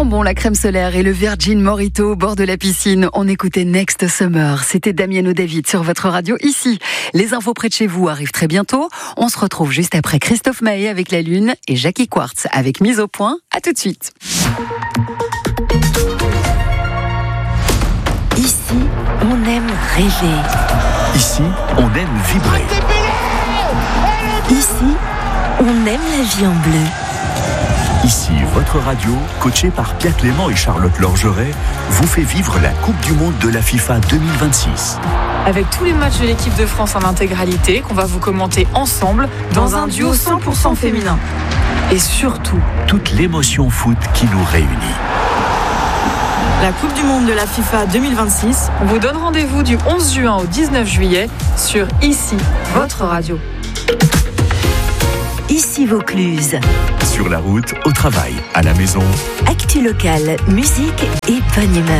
bon la crème solaire et le Virgin Mojito au bord de la piscine. On écoutait Next Summer. C'était Damiano David sur votre radio ici. Les infos près de chez vous arrivent très bientôt. On se retrouve juste après Christophe Maé avec La Lune et Jackie Quartz avec Mise au point. À tout de suite. Ici, on aime rêver. Ici, on aime vibrer. Ici, on aime la vie en bleu. Ici, votre radio, coachée par Pierre Clément et Charlotte Lorgeret, vous fait vivre la Coupe du Monde de la FIFA 2026. Avec tous les matchs de l'équipe de France en intégralité, qu'on va vous commenter ensemble dans un duo 100% féminin. Et surtout, toute l'émotion foot qui nous réunit. La Coupe du Monde de la FIFA 2026, on vous donne rendez-vous du 11 juin au 19 juillet sur Ici, votre radio. Ici Vaucluse. Sur la route, au travail, à la maison. Actu locale, musique et bonne humeur.